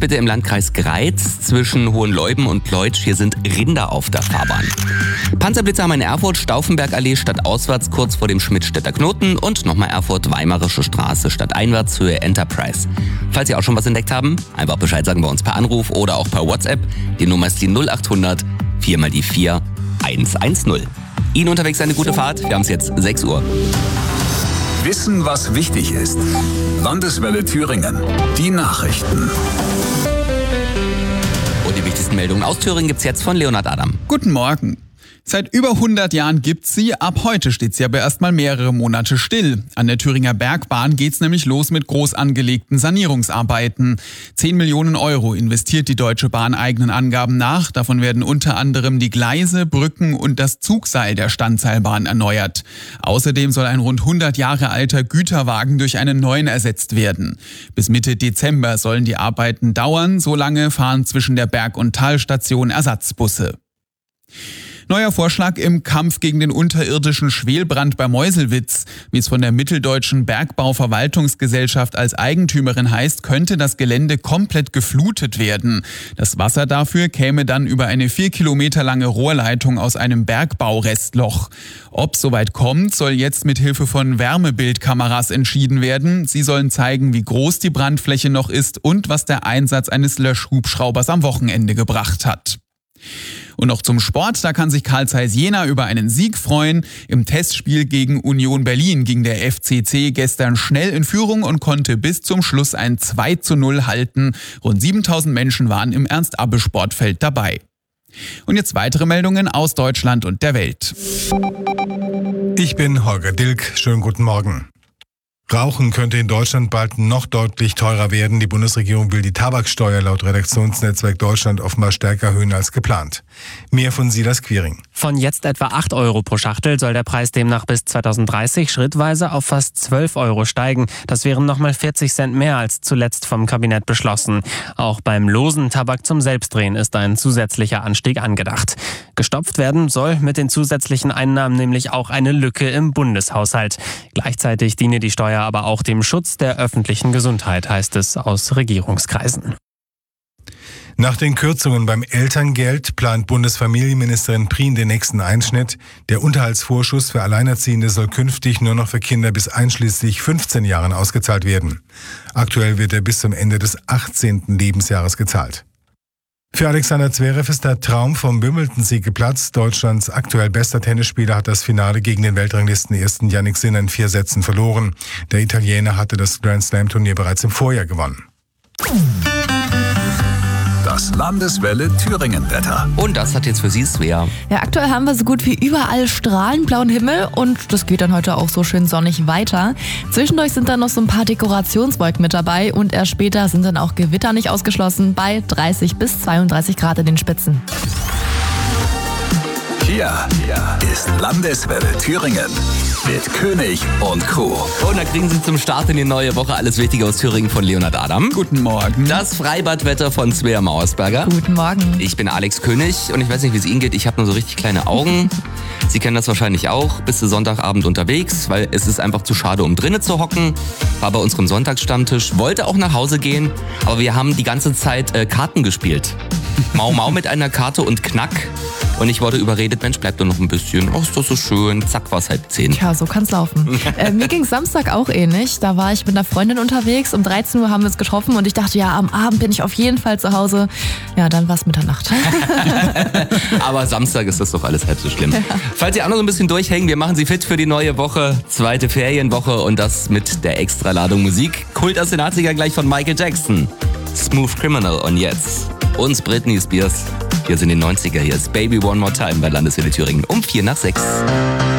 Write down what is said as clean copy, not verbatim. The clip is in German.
bitte im Landkreis Greiz zwischen Hohenleuben und Pleutsch. Hier sind Rinder auf der Fahrbahn. Panzerblitzer haben in Erfurt, Stauffenbergallee stadtauswärts kurz vor dem Schmidtstädter Knoten und nochmal Erfurt, Weimarische Straße stadteinwärts Höhe Enterprise. Falls Sie auch schon was entdeckt haben, einfach Bescheid sagen bei uns per Anruf oder auch per WhatsApp. Die Nummer ist die 0800 4x4 110. Ihnen unterwegs eine gute Fahrt. Wir haben es jetzt 6 Uhr. Wissen, was wichtig ist. Landeswelle Thüringen. Die Nachrichten. Und die wichtigsten Meldungen aus Thüringen gibt's jetzt von Leonhard Adam. Guten Morgen. Seit über 100 Jahren gibt's sie, ab heute steht sie aber erstmal mehrere Monate still. An der Thüringer Bergbahn geht's nämlich los mit groß angelegten Sanierungsarbeiten. 10 Millionen Euro investiert die Deutsche Bahn eigenen Angaben nach. Davon werden unter anderem die Gleise, Brücken und das Zugseil der Standseilbahn erneuert. Außerdem soll ein rund 100 Jahre alter Güterwagen durch einen neuen ersetzt werden. Bis Mitte Dezember sollen die Arbeiten dauern. So lange fahren zwischen der Berg- und Talstation Ersatzbusse. Neuer Vorschlag im Kampf gegen den unterirdischen Schwelbrand bei Meuselwitz. Wie es von der Mitteldeutschen Bergbauverwaltungsgesellschaft als Eigentümerin heißt, könnte das Gelände komplett geflutet werden. Das Wasser dafür käme dann über eine 4 Kilometer lange Rohrleitung aus einem Bergbaurestloch. Ob es soweit kommt, soll jetzt mit Hilfe von Wärmebildkameras entschieden werden. Sie sollen zeigen, wie groß die Brandfläche noch ist und was der Einsatz eines Löschhubschraubers am Wochenende gebracht hat. Und noch zum Sport, da kann sich Carl Zeiss Jena über einen Sieg freuen. Im Testspiel gegen Union Berlin ging der FCC gestern schnell in Führung und konnte bis zum Schluss ein 2:0 halten. Rund 7000 Menschen waren im Ernst-Abbe-Sportfeld dabei. Und jetzt weitere Meldungen aus Deutschland und der Welt. Ich bin Holger Dilk, schönen guten Morgen. Rauchen könnte in Deutschland bald noch deutlich teurer werden. Die Bundesregierung will die Tabaksteuer laut Redaktionsnetzwerk Deutschland offenbar stärker erhöhen als geplant. Mehr von Silas Quiring. Von jetzt etwa 8 Euro pro Schachtel soll der Preis demnach bis 2030 schrittweise auf fast 12 Euro steigen. Das wären nochmal 40 Cent mehr als zuletzt vom Kabinett beschlossen. Auch beim losen Tabak zum Selbstdrehen ist ein zusätzlicher Anstieg angedacht. Gestopft werden soll mit den zusätzlichen Einnahmen nämlich auch eine Lücke im Bundeshaushalt. Gleichzeitig diene die Steuer aber auch dem Schutz der öffentlichen Gesundheit, heißt es aus Regierungskreisen. Nach den Kürzungen beim Elterngeld plant Bundesfamilienministerin Prien den nächsten Einschnitt. Der Unterhaltsvorschuss für Alleinerziehende soll künftig nur noch für Kinder bis einschließlich 15 Jahren ausgezahlt werden. Aktuell wird er bis zum Ende des 18. Lebensjahres gezahlt. Für Alexander Zverev ist der Traum vom Wimbledon-Sieg geplatzt. Deutschlands aktuell bester Tennisspieler hat das Finale gegen den Weltranglistenersten Jannik Sinner in 4 Sätzen verloren. Der Italiener hatte das Grand-Slam-Turnier bereits im Vorjahr gewonnen. Das Landeswelle Thüringen-Wetter. Und das hat jetzt für Sie Svea. Ja, aktuell haben wir so gut wie überall strahlend blauen Himmel und das geht dann heute auch so schön sonnig weiter. Zwischendurch sind dann noch so ein paar Dekorationswolken mit dabei und erst später sind dann auch Gewitter nicht ausgeschlossen bei 30 bis 32 Grad in den Spitzen. Hier ist Landeswelle Thüringen mit König und Crew. Und da kriegen Sie zum Start in die neue Woche alles Wichtige aus Thüringen von Leonhard Adam. Guten Morgen. Das Freibadwetter von Svea Mauersberger. Guten Morgen. Ich bin Alex König und ich weiß nicht, wie es Ihnen geht. Ich habe nur so richtig kleine Augen. Sie kennen das wahrscheinlich auch. Bist du Sonntagabend unterwegs, weil es ist einfach zu schade, um drinnen zu hocken. War bei unserem Sonntagsstammtisch, wollte auch nach Hause gehen, aber wir haben die ganze Zeit Karten gespielt. Mau Mau mit einer Karte und Knack. Und ich wurde überredet, Mensch, bleib doch noch ein bisschen. Oh, ist doch so schön. Zack, war es 9:30. Ja, so kann's laufen. Mir ging's Samstag auch ähnlich. Da war ich mit einer Freundin unterwegs. Um 13 Uhr haben wir uns getroffen und ich dachte, ja, am Abend bin ich auf jeden Fall zu Hause. Ja, dann war's Mitternacht. Aber Samstag ist das doch alles halb so schlimm. Ja. Falls Sie auch noch so ein bisschen durchhängen, wir machen Sie fit für die neue Woche. 2. Ferienwoche und das mit der Extraladung Musik. Kult aus den 80ern gleich von Michael Jackson. Smooth Criminal und jetzt uns Britney Spears. Hier sind die 90er, hier ist Baby One More Time bei Landeswelle Thüringen um 5:45.